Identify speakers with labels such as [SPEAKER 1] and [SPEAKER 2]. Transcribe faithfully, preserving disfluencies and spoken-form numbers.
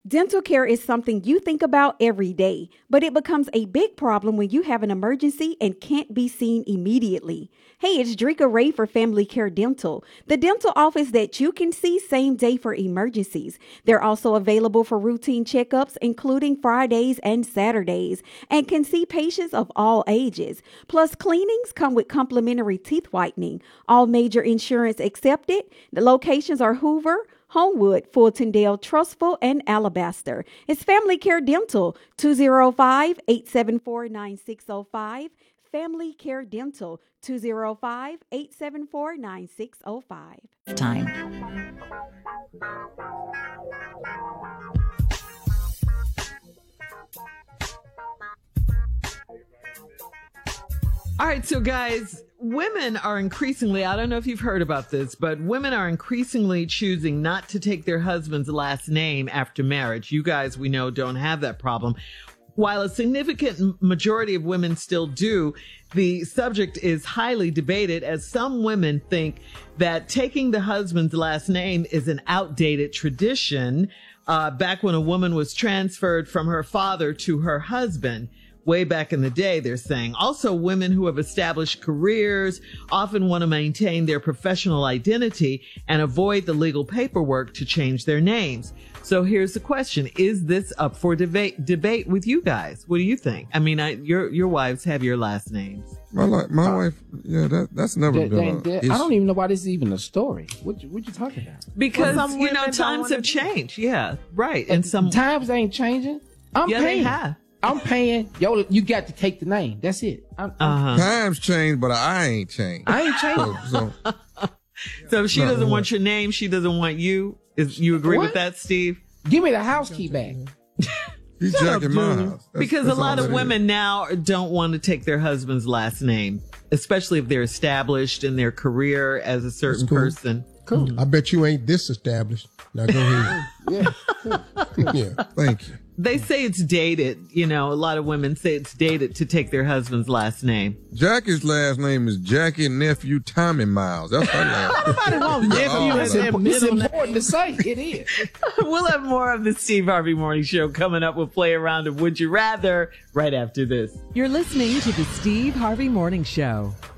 [SPEAKER 1] Dental care is something you think about every day, but it becomes a big problem when you have an emergency and can't be seen immediately. Hey, it's Drika Ray for Family Care Dental, the dental office that you can see same day for emergencies. They're also available for routine checkups, including Fridays and Saturdays, and can see patients of all ages. Plus, cleanings come with complimentary teeth whitening. All major insurance accepted. The locations are Hoover, Homewood, Fultondale, Trustful, and Alabaster. It's Family Care Dental, two oh five, eight seven four, nine six oh five. Family Care Dental, two oh five, eight seven four, nine six oh five.
[SPEAKER 2] Time.
[SPEAKER 3] All right, so guys, women are increasingly, I don't know if you've heard about this, but women are increasingly choosing not to take their husband's last name after marriage. You guys, we know, don't have that problem. While a significant majority of women still do, the subject is highly debated, as some women think that taking the husband's last name is an outdated tradition, uh, back when a woman was transferred from her father to her husband. Way back in the day, they're saying. Also, women who have established careers often want to maintain their professional identity and avoid the legal paperwork to change their names. So here's the question. Is this up for debate debate with you guys? What do you think? I mean, I, your your wives have your last names.
[SPEAKER 4] My, my uh, wife, yeah, that, that's never
[SPEAKER 5] that,
[SPEAKER 4] been
[SPEAKER 5] that,
[SPEAKER 4] a
[SPEAKER 5] that, I don't even know why this is even a story. What, what you talking about?
[SPEAKER 3] Because,
[SPEAKER 5] well,
[SPEAKER 3] you know, times have changed. Yeah, right. And some
[SPEAKER 5] times ain't changing. I'm
[SPEAKER 3] yeah,
[SPEAKER 5] paying.
[SPEAKER 3] they have.
[SPEAKER 5] I'm paying. Yo, you got to take the name. That's it. I'm,
[SPEAKER 3] uh-huh.
[SPEAKER 4] Times change, but I ain't changed.
[SPEAKER 5] I ain't changing.
[SPEAKER 4] So, so,
[SPEAKER 3] so if she
[SPEAKER 4] no,
[SPEAKER 3] doesn't
[SPEAKER 4] what?
[SPEAKER 3] want your name, she doesn't want you. Is you agree
[SPEAKER 5] What?
[SPEAKER 3] with that, Steve?
[SPEAKER 5] Give me the house key back.
[SPEAKER 4] He's
[SPEAKER 3] Shut up,
[SPEAKER 4] jacking my
[SPEAKER 3] Junior.
[SPEAKER 4] house. That's-
[SPEAKER 3] Because
[SPEAKER 4] that's
[SPEAKER 3] a lot
[SPEAKER 4] all
[SPEAKER 3] of
[SPEAKER 4] it
[SPEAKER 3] women
[SPEAKER 4] is.
[SPEAKER 3] now don't want to take their husband's last name, especially if they're established in their career as a certain
[SPEAKER 6] cool.
[SPEAKER 3] person.
[SPEAKER 5] Cool.
[SPEAKER 6] I bet you ain't disestablished. Now go ahead.
[SPEAKER 5] Yeah.
[SPEAKER 6] Yeah.
[SPEAKER 4] Thank you.
[SPEAKER 3] They say it's dated. You know, a lot of women say it's dated to take their husband's last name.
[SPEAKER 4] Jackie's last name is Jackie Nephew Tommy Miles. That's her last name.
[SPEAKER 5] Nobody wants nephew.
[SPEAKER 4] Oh,
[SPEAKER 5] It's,
[SPEAKER 4] that
[SPEAKER 5] imp- it's important to say. It is.
[SPEAKER 3] We'll have more of the Steve Harvey Morning Show coming up. We'll play a round of Would You Rather right after this.
[SPEAKER 7] You're listening to the Steve Harvey Morning Show.